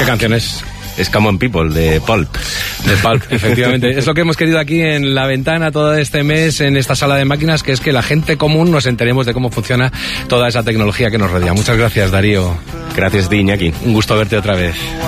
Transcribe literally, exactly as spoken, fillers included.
¿Qué canción es? Es Common People, de Pulp. De Pulp, efectivamente. Es lo que hemos querido aquí en La Ventana todo este mes, en esta sala de máquinas, que es que la gente común nos enteremos de cómo funciona toda esa tecnología que nos rodea. Muchas gracias, Darío. Gracias, Iñaki. Un gusto verte otra vez.